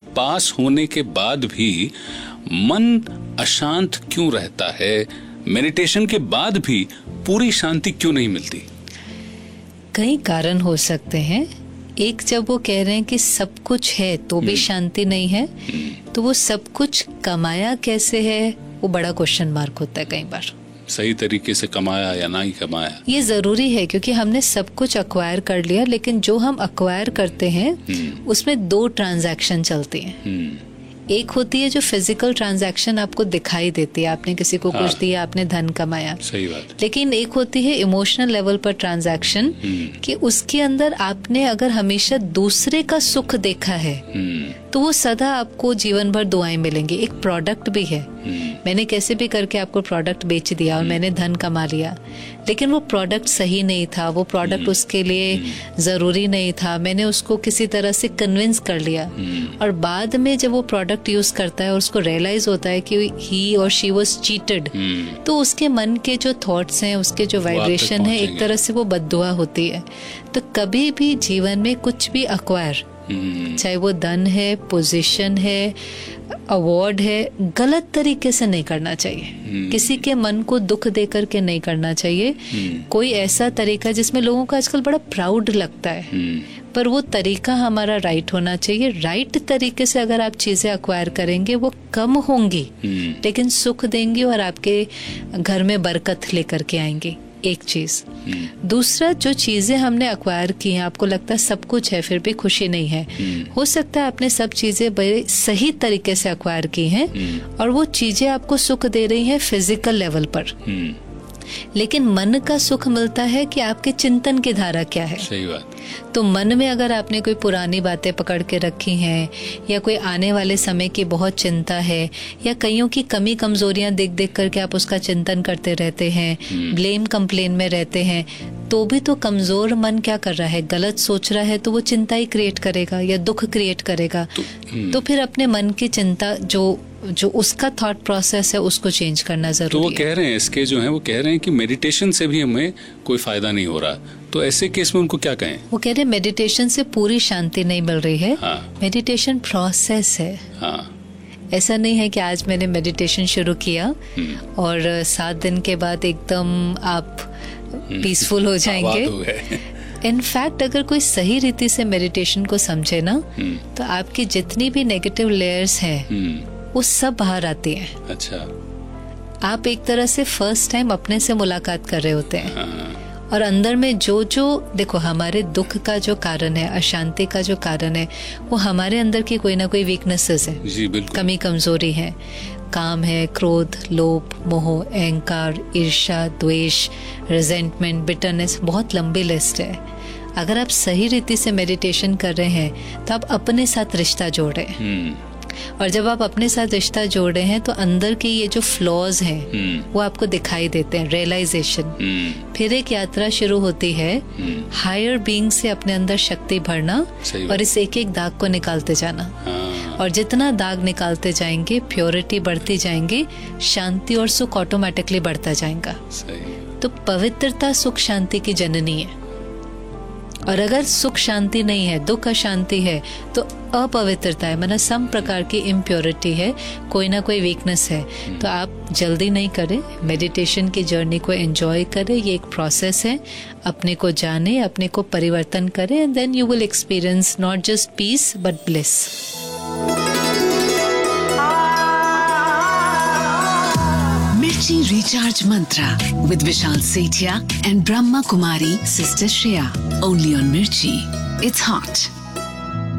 पास होने के बाद भी मन अशांत क्यों रहता है? मेडिटेशन के बाद भी पूरी शांति क्यों नहीं मिलती? कई कारण हो सकते हैं। एक, जब वो कह रहे हैं कि सब कुछ है तो भी शांति नहीं है, तो वो सब कुछ कमाया कैसे है, वो बड़ा क्वेश्चन मार्क होता है कई बार। सही तरीके से कमाया या ना ही कमाया, ये जरूरी है, क्योंकि हमने सब कुछ अक्वायर कर लिया, लेकिन जो हम अक्वायर करते हैं उसमें 2 ट्रांजैक्शन चलती हैं। एक होती है जो फिजिकल ट्रांजैक्शन आपको दिखाई देती है, आपने किसी को कुछ दिया, आपने धन कमाया, सही बात। लेकिन एक होती है इमोशनल लेवल पर ट्रांजैक्शन, कि उसके अंदर आपने अगर हमेशा दूसरे का सुख देखा है तो वो सदा आपको जीवन भर दुआएं मिलेंगी। एक प्रोडक्ट भी है, मैंने कैसे भी करके आपको प्रोडक्ट बेच दिया और मैंने धन कमा लिया, लेकिन वो प्रोडक्ट सही नहीं था, वो प्रोडक्ट उसके लिए जरूरी नहीं था, मैंने उसको किसी तरह से कन्विंस कर लिया, और बाद में जब वो प्रोडक्ट यूज करता है और उसको रियलाइज होता है कि ही और शी वाज चीटेड, तो उसके मन के जो थॉट्स हैं, उसके जो वाइब्रेशन है, एक तरह से वो बद्दुआ होती है। तो कभी भी जीवन में कुछ भी अक्वायर, चाहे वो धन है, पोजीशन है, अवार्ड है, गलत तरीके से नहीं करना चाहिए। किसी के मन को दुख दे करके नहीं करना चाहिए। कोई ऐसा तरीका जिसमें लोगों को आजकल बड़ा प्राउड लगता है, पर वो तरीका हमारा राइट होना चाहिए। राइट तरीके से अगर आप चीजें अक्वायर करेंगे, वो कम होंगी लेकिन सुख देंगी और आपके घर में बरकत लेकर के आएंगी। एक चीज। दूसरा, जो चीजें हमने अक्वायर की हैं, आपको लगता है सब कुछ है फिर भी खुशी नहीं है, हो सकता है आपने सब चीजें बड़े सही तरीके से अक्वायर की हैं और वो चीजें आपको सुख दे रही हैं फिजिकल लेवल पर, लेकिन मन का सुख मिलता है कि आपके चिंतन की धारा क्या है। सही बात। तो मन में अगर आपने कोई पुरानी बातें पकड़ के रखी हैं, या कोई आने वाले समय की बहुत चिंता है, या कईयों की कमी कमजोरियां देख देख करके आप उसका चिंतन करते रहते हैं, ब्लेम कंप्लेन में रहते हैं, तो भी तो कमजोर मन क्या कर रहा है, गलत सोच रहा है, तो वो चिंता ही क्रिएट करेगा या दुख क्रिएट करेगा। तो फिर अपने मन की चिंता जो उसका थॉट प्रोसेस है उसको चेंज करना जरूरी है। तो वो कह रहे हैं, इसके जो है वो कह रहे हैं कि मेडिटेशन से भी हमें कोई फायदा नहीं हो रहा, तो ऐसे केस में उनको क्या कहें? वो कह रहे हैं मेडिटेशन से पूरी शांति नहीं मिल रही है। मेडिटेशन प्रोसेस है। ऐसा नहीं है कि आज मैंने मेडिटेशन शुरू किया और 7 दिन के बाद एकदम आप पीसफुल हो जाएंगे। इनफैक्ट अगर कोई सही रीति से मेडिटेशन को समझे ना, तो आपकी जितनी भी नेगेटिव लेयर्स हैं वो सब बाहर आती हैं। अच्छा। आप एक तरह से फर्स्ट टाइम अपने से मुलाकात कर रहे होते हैं और अंदर में जो देखो, हमारे दुख का जो कारण है, अशांति का जो कारण है, वो हमारे अंदर की कोई ना कोई वीकनेसेस है। जी बिल्कुल। कमी कमजोरी है, काम है, क्रोध, लोभ, मोह, अहंकार, ईर्ष्या, द्वेष, रिजेंटमेंट, बिटरनेस, बहुत लंबी लिस्ट है। अगर आप सही रीति से मेडिटेशन कर रहे हैं तो आप अपने साथ रिश्ता जोड़ रहे हैं, और जब आप अपने साथ रिश्ता जोड़ रहे हैं तो अंदर के ये जो फ्लॉज हैं वो आपको दिखाई देते हैं, रियलाइजेशन। फिर एक यात्रा शुरू होती है हायर बीइंग से अपने अंदर शक्ति भरना और इस एक एक दाग को निकालते जाना। और जितना दाग निकालते जाएंगे, प्योरिटी बढ़ती जाएंगी, शांति और सुख ऑटोमेटिकली बढ़ता जाएगा। तो पवित्रता सुख शांति की जननी है, और अगर सुख शांति नहीं है, दुख अशांति है, तो अपवित्रता है, मतलब सम प्रकार की इम्प्योरिटी है, कोई ना कोई वीकनेस है। तो आप जल्दी नहीं करें, मेडिटेशन की जर्नी को एंजॉय करें। ये एक प्रोसेस है, अपने को जाने, अपने को परिवर्तन करें, and then you will experience not just piece but bliss. Mirchi Recharge Mantra with Vishal Sethia and Brahma Kumari Sister Shreya. Only on Mirchi. It's hot.